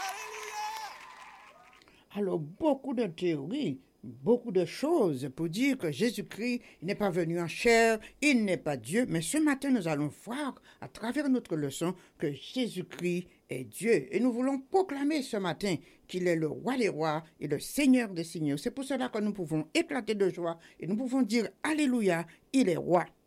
Alors, beaucoup de théories, beaucoup de choses pour dire que Jésus-Christ n'est pas venu en chair, il n'est pas Dieu. Mais ce matin, nous allons voir à travers notre leçon que Jésus-Christ est Dieu. Et nous voulons proclamer ce matin qu'il est le roi des rois et le Seigneur des seigneurs. C'est pour cela que nous pouvons éclater de joie et nous pouvons dire Alléluia, il est roi.